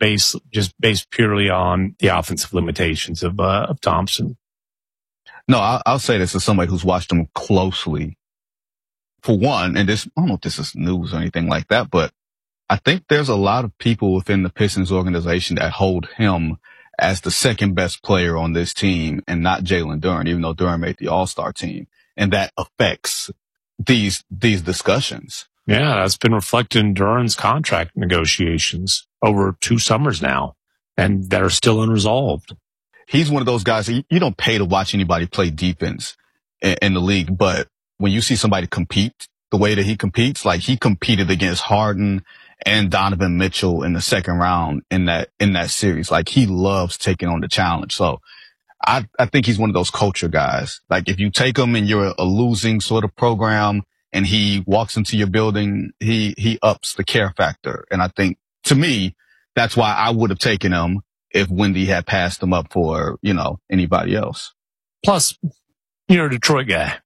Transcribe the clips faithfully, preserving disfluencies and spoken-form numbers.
based just based purely on the offensive limitations of uh, of Thompson. No, I'll, I'll say this as somebody who's watched him closely. For one, and this, I don't know if this is news or anything like that, but I think there's a lot of people within the Pistons organization that hold him as the second best player on this team and not Jalen Duren, even though Duren made the All-Star team. And that affects these, these discussions. Yeah, that's been reflected in Duren's contract negotiations over two summers now, and that are still unresolved. He's one of those guys that you don't pay to watch anybody play defense in, in the league, but when you see somebody compete the way that he competes, like he competed against Harden and Donovan Mitchell in the second round in that, in that series. Like he loves taking on the challenge. So I, I think he's one of those culture guys. Like if you take him and you're a losing sort of program and he walks into your building, he, he ups the care factor. And I think to me, that's why I would have taken him if Wendy had passed him up for, you know, anybody else. Plus, you're a Detroit guy.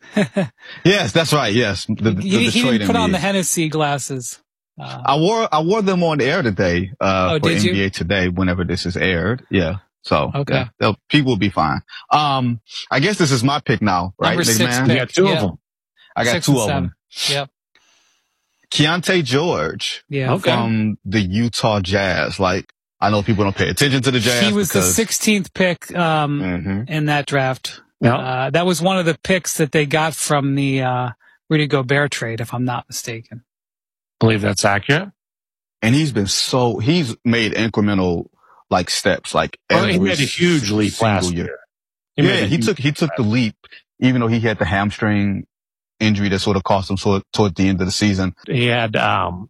Yes, that's right. Yes. The, the he, he didn't put on me. the Hennessy glasses. Uh, I wore, I wore them on air today, uh, oh, for did N B A you? Today, whenever this is aired. Yeah. So, okay. yeah, people will be fine. Um, I guess this is my pick now, right? Number big six man? pick. You got two yeah. of them. I got Six two and of seven. them. Yep. Keontae George Yeah. Okay. from the Utah Jazz. Like, I know people don't pay attention to the Jazz. He was because, the sixteenth pick, um, Mhm. in that draft. Yeah. Uh, that was one of the picks that they got from the, uh, Rudy Gobert trade, if I'm not mistaken. Believe that's accurate. And he's been so, he's made incremental, like, steps, like, Well, he every made a huge leap single last year. year. He Yeah, made a he huge took, he took the leap, even though he had the hamstring injury that sort of cost him toward, toward the end of the season. He had um,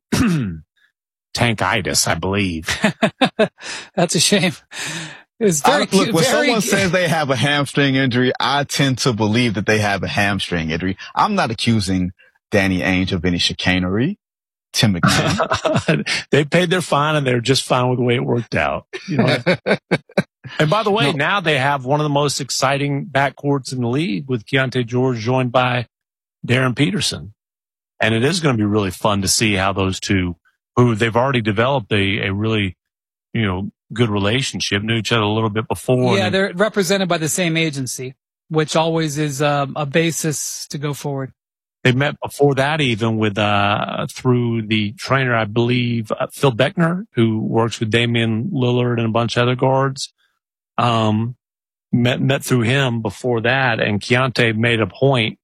tankitis, I believe. That's a shame. It was I, very look, cute. when Very, someone says they have a hamstring injury, I tend to believe that they have a hamstring injury. I'm not accusing Danny Ainge of any chicanery. Tim McMahon. They paid their fine and they're just fine with the way it worked out. You know? And by the way, No. now they have one of the most exciting backcourts in the league with Keontae George joined by Darren Peterson. And it is going to be really fun to see how those two, who they've already developed a, a really, you know, good relationship, knew each other a little bit before. yeah, and they're represented by the same agency, which always is um, a basis to go forward. They met before that even with, uh, through the trainer, I believe, uh, Phil Beckner, who works with Damian Lillard and a bunch of other guards. Um, met, met through him before that. And Keontae made a point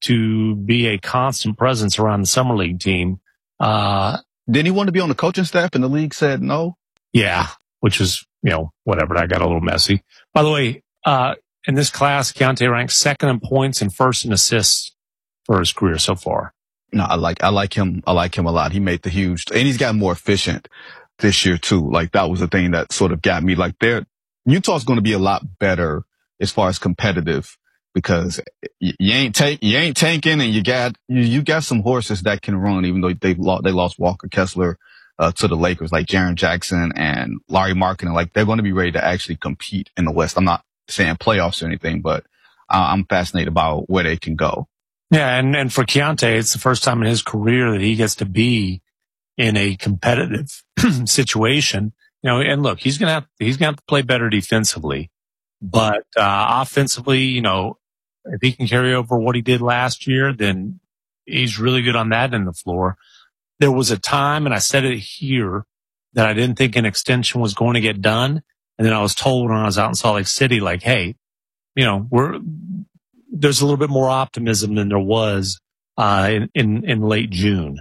to be a constant presence around the summer league team. Uh, Didn't he want to be on the coaching staff and the league said no? yeah, which is, you know, whatever. That got a little messy. By the way, uh, in this class, Keontae ranks second in points and first in assists for his career so far. No, I like, I like him. I like him a lot. He made the huge, and he's gotten more efficient this year too. Like that was the thing that sort of got me. Like there, Utah's going to be a lot better as far as competitive because you, you ain't take, you ain't tanking and you got, you, you got some horses that can run, even though they lost, they lost Walker Kessler, uh, to the Lakers, like Jaren Jackson and Larry Markkinen. Like they're going to be ready to actually compete in the West. I'm not saying playoffs or anything, but uh, I'm fascinated about where they can go. Yeah, and, and for Keontae, it's the first time in his career that he gets to be in a competitive situation. You know, and look, he's gonna have he's gonna have to play better defensively, but uh, offensively, you know, if he can carry over what he did last year, then he's really good on that end of the floor. There was a time, and I said it here, that I didn't think an extension was going to get done, and then I was told when I was out in Salt Lake City, like, hey, you know, we're there's a little bit more optimism than there was uh, in, in in late June.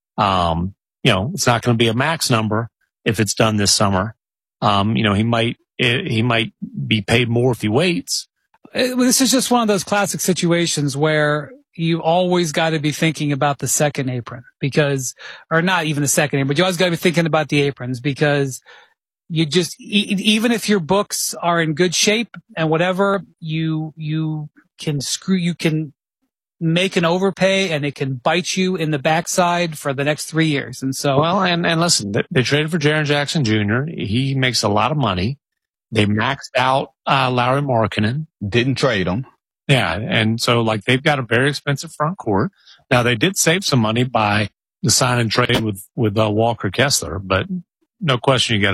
Um, you know, it's not going to be a max number if it's done this summer. Um, you know, he might he might be paid more if he waits. This is just one of those classic situations where you always got to be thinking about the second apron because, or not even the second apron, but you always got to be thinking about the aprons because you just, e- even if your books are in good shape and whatever, you, you can screw, you can make an overpay and it can bite you in the backside for the next three years. And so, Well, and, and listen, they, they traded for Jaren Jackson Junior He makes a lot of money. They maxed out uh, Larry Markkinen. Didn't trade him. Yeah, and so like they've got a very expensive front court. Now they did save some money by the sign and trade with with uh, Walker Kessler, but no question you got